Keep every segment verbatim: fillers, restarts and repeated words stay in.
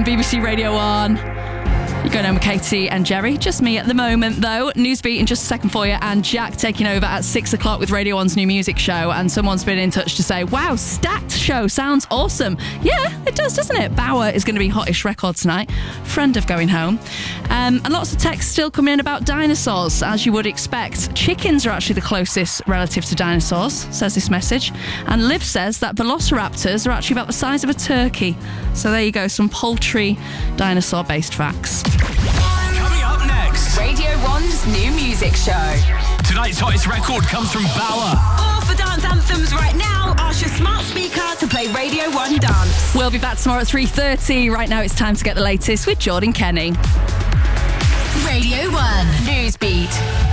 B B C Radio one. You're going home with Katie and Jerry. Just me at the moment, though. Newsbeat in just a second for you, and Jack taking over at six o'clock with Radio one's new music show. And someone's been in touch to say, wow, stacked show, sounds awesome. Yeah, it does, doesn't it? Bauer is going to be Hottish Record tonight. Friend of Going Home. Um, and lots of texts still coming in about dinosaurs, as you would expect. Chickens are actually the closest relative to dinosaurs, says this message. And Liv says that velociraptors are actually about the size of a turkey. So there you go, some poultry dinosaur-based facts. Coming up next, Radio one's new music show. Tonight's hottest record comes from Bauer. All for dance anthems right now. Ask your smart speaker to play Radio one Dance. We'll be back tomorrow at three thirty. Right now it's time to get the latest with Jordan Kenny. Radio one Newsbeat.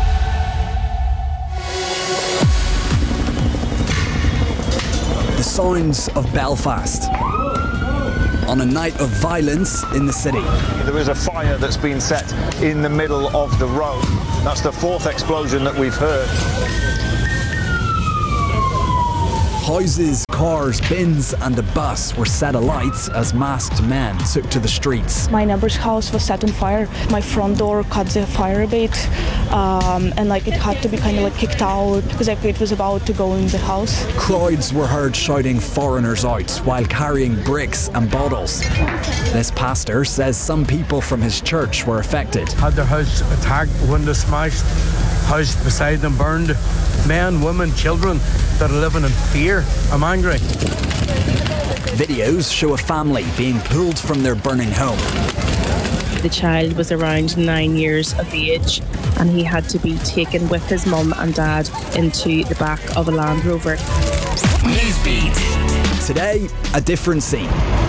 The sounds of Belfast on a night of violence in the city. There is a fire that's been set in the middle of the road. That's the fourth explosion that we've heard. Houses, cars, bins and a bus were set alight as masked men took to the streets. My neighbor's house was set on fire. My front door caught the fire a bit, um, and like it had to be kind of like kicked out because like, it was about to go in the house. Crowds were heard shouting foreigners out while carrying bricks and bottles. This pastor says some people from his church were affected. Had their house attacked, windows smashed, house beside them burned. Men, women, children that are living in fear. I'm angry. Videos show a family being pulled from their burning home. The child was around nine years of age and he had to be taken with his mum and dad into the back of a Land Rover. Newsbeat. Today, a different scene.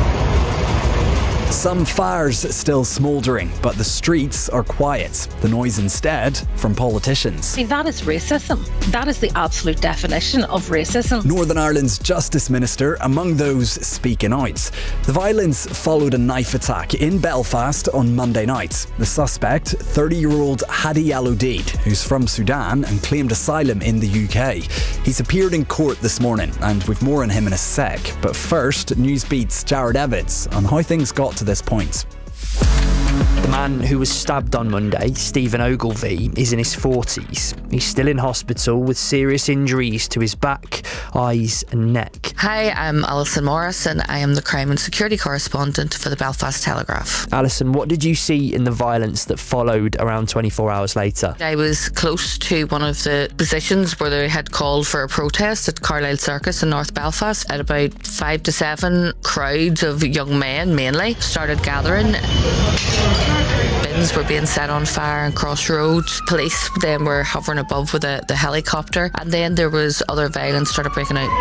Some fires still smouldering, but the streets are quiet. The noise instead from politicians. See, that is racism. That is the absolute definition of racism. Northern Ireland's Justice Minister among those speaking out. The violence followed a knife attack in Belfast on Monday night. The suspect, thirty-year-old Hadi Al-Odeid, who's from Sudan and claimed asylum in the U K. He's appeared in court this morning, and we've more on him in a sec. But first, Newsbeat's Jared Evans on how things got to this point. The man who was stabbed on Monday, Stephen Ogilvie, is in his forties. He's still in hospital with serious injuries to his back, eyes and neck. Hi, I'm Alison Morris and I am the crime and security correspondent for the Belfast Telegraph. Alison, what did you see in the violence that followed around twenty-four hours later? I was close to one of the positions where they had called for a protest at Carlisle Circus in North Belfast. At about five to seven, crowds of young men mainly started gathering. Bins were being set on fire and crossroads. Police then were hovering above with a, the helicopter, and then there was other violence started breaking out.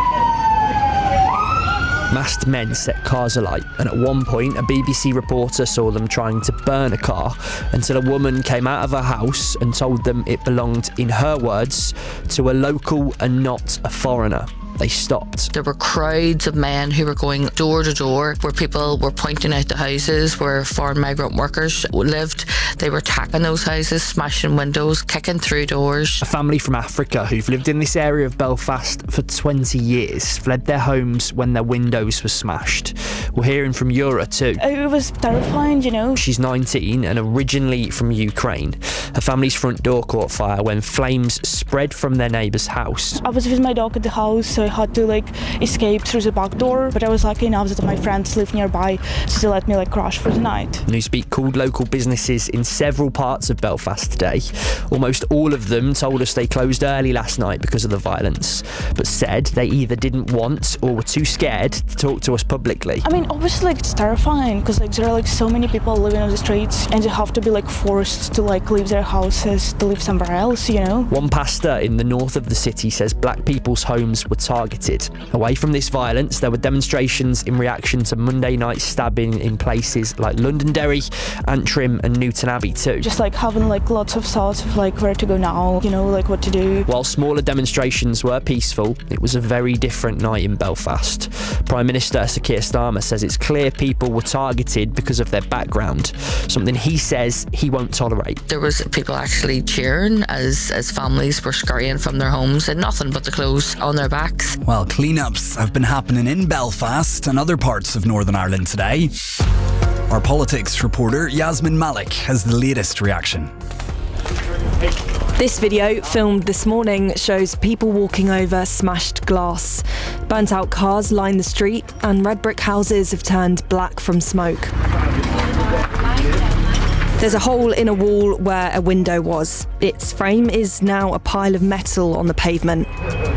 Masked men set cars alight, and at one point a B B C reporter saw them trying to burn a car until a woman came out of her house and told them it belonged, in her words, to a local and not a foreigner. They stopped. There were crowds of men who were going door to door where people were pointing out the houses where foreign migrant workers lived. They were attacking those houses, smashing windows, kicking through doors. A family from Africa who've lived in this area of Belfast for twenty years fled their homes when their windows were smashed. We're hearing from Yura too. It was terrifying, you know. She's nineteen and originally from Ukraine. Her family's front door caught fire when flames spread from their neighbour's house. I was with my dog at the house, so I had to like escape through the back door, but I was lucky enough that my friends live nearby, so they let me like crash for the night. Newsbeat called local businesses in several parts of Belfast today. Almost all of them told us they closed early last night because of the violence, but said they either didn't want or were too scared to talk to us publicly. I mean, obviously like, it's terrifying because like there are like so many people living on the streets and they have to be like forced to like leave their houses to live somewhere else, you know. One pastor in the north of the city says black people's homes were targeted. Away from this violence, there were demonstrations in reaction to Monday night's stabbing in places like Londonderry, Antrim and Newton Abbey too. Just like having like lots of thoughts of like where to go now, you know, like what to do. While smaller demonstrations were peaceful, it was a very different night in Belfast. Prime Minister Sir Keir Starmer says it's clear people were targeted because of their background, something he says he won't tolerate. There was people actually cheering as, as families were scurrying from their homes and nothing but the clothes on their backs. Well, cleanups have been happening in Belfast and other parts of Northern Ireland today. Our politics reporter Yasmin Malik has the latest reaction. This video, filmed this morning, shows people walking over smashed glass. Burnt out cars line the street, and red brick houses have turned black from smoke. There's a hole in a wall where a window was. Its frame is now a pile of metal on the pavement.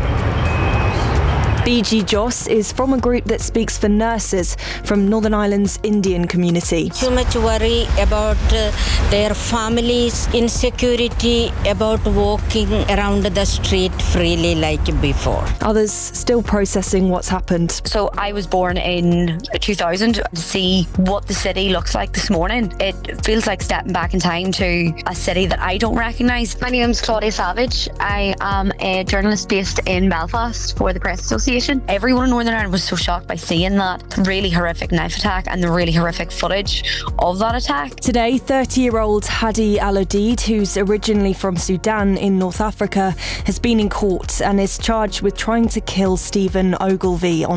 B G Joss is from a group that speaks for nurses from Northern Ireland's Indian community. Too much worry about uh, their families, insecurity about walking around the street freely like before. Others still processing what's happened. So I was born in two thousand. To see what the city looks like this morning, it feels like stepping back in time to a city that I don't recognise. My name's Claudia Savage. I am a journalist based in Belfast for the Press Association. Everyone in Northern Ireland was so shocked by seeing that really horrific knife attack and the really horrific footage of that attack. Today, thirty-year-old Hadi Al-Odeid, who's originally from Sudan in North Africa, has been in court and is charged with trying to kill Stephen Ogilvie on